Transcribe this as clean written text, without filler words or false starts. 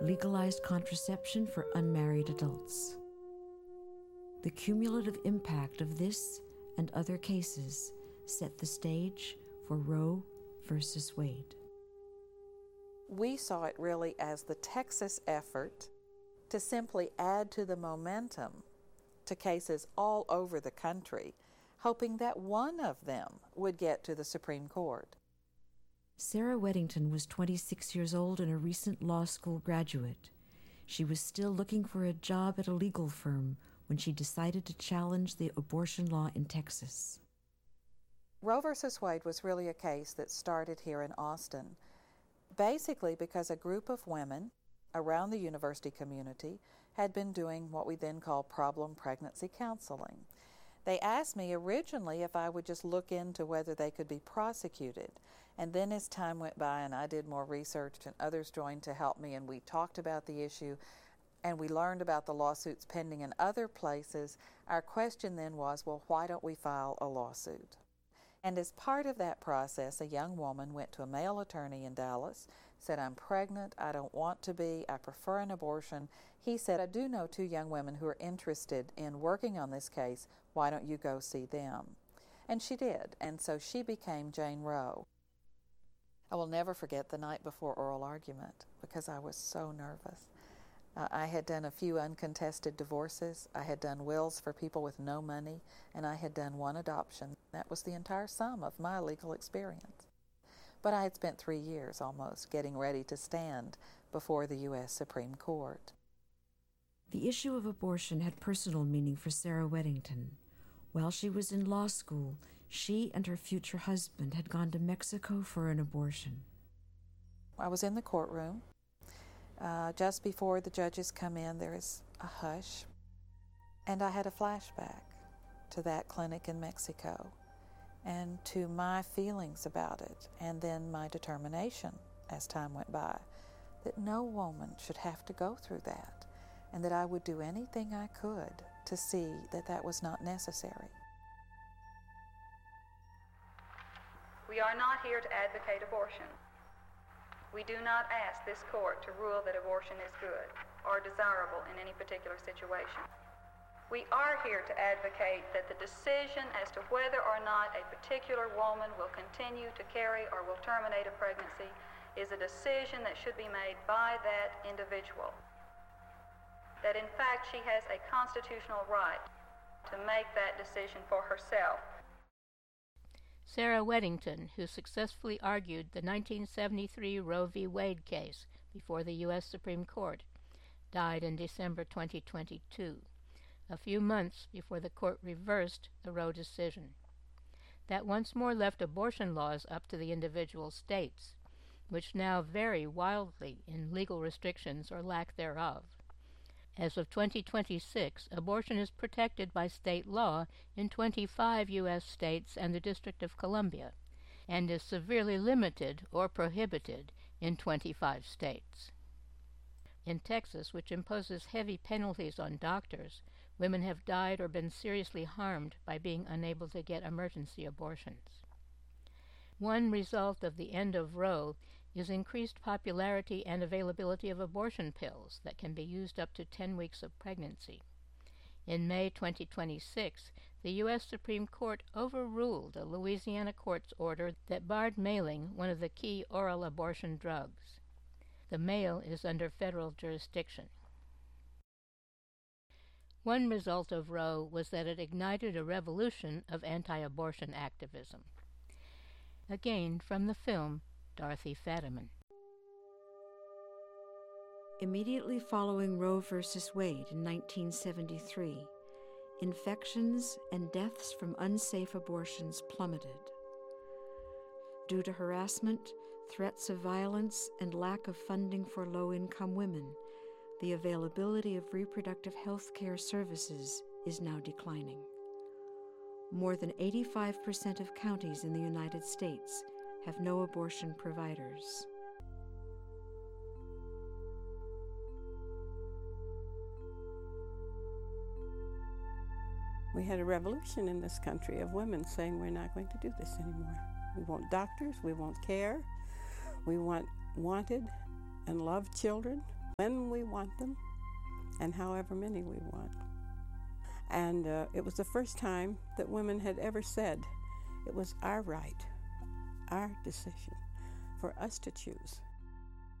legalized contraception for unmarried adults. The cumulative impact of this and other cases set the stage for Roe versus Wade. We saw it really as the Texas effort to simply add to the momentum to cases all over the country, hoping that one of them would get to the Supreme Court. Sarah Weddington was 26 years old and a recent law school graduate. She was still looking for a job at a legal firm when she decided to challenge the abortion law in Texas. Roe versus Wade was really a case that started here in Austin, basically because a group of women around the university community had been doing what we then call problem pregnancy counseling. They asked me originally if I would just look into whether they could be prosecuted. And then as time went by and I did more research and others joined to help me and we talked about the issue and we learned about the lawsuits pending in other places, our question then was, well, why don't we file a lawsuit? And as part of that process, a young woman went to a male attorney in Dallas, said, I'm pregnant, I don't want to be, I prefer an abortion. He said, I do know two young women who are interested in working on this case, why don't you go see them? And she did, and so she became Jane Roe. I will never forget the night before oral argument because I was so nervous. I had done a few uncontested divorces, I had done wills for people with no money, and I had done one adoption. That was the entire sum of my legal experience. But I had spent 3 years almost getting ready to stand before the U.S. Supreme Court. The issue of abortion had personal meaning for Sarah Weddington. While she was in law school, she and her future husband had gone to Mexico for an abortion. I was in the courtroom. Just before the judges come in, there is a hush. And I had a flashback to that clinic in Mexico and to my feelings about it, and then my determination as time went by that no woman should have to go through that, and that I would do anything I could to see that that was not necessary. We are not here to advocate abortion. We do not ask this court to rule that abortion is good or desirable in any particular situation. We are here to advocate that the decision as to whether or not a particular woman will continue to carry or will terminate a pregnancy is a decision that should be made by that individual. That in fact she has a constitutional right to make that decision for herself. Sarah Weddington, who successfully argued the 1973 Roe v. Wade case before the U.S. Supreme Court, died in December 2022, a few months before the court reversed the Roe decision. That once more left abortion laws up to the individual states, which now vary wildly in legal restrictions or lack thereof. As of 2026, abortion is protected by state law in 25 U.S. states and the District of Columbia, and is severely limited or prohibited in 25 states. In Texas, which imposes heavy penalties on doctors, women have died or been seriously harmed by being unable to get emergency abortions. One result of the end of Roe is increased popularity and availability of abortion pills that can be used up to 10 weeks of pregnancy. In May 2026, the U.S. Supreme Court overruled a Louisiana court's order that barred mailing one of the key oral abortion drugs. The mail is under federal jurisdiction. One result of Roe was that it ignited a revolution of anti-abortion activism. Again, from the film, Dorothy Fadiman. Immediately following Roe v. Wade in 1973, infections and deaths from unsafe abortions plummeted. Due to harassment, threats of violence, and lack of funding for low-income women, the availability of reproductive health care services is now declining. More than 85% of counties in the United States have no abortion providers. We had a revolution in this country of women saying we're not going to do this anymore. We want doctors, we want care, we want wanted and loved children, when we want them and however many we want. And it was the first time that women had ever said it was our right, our decision, for us to choose.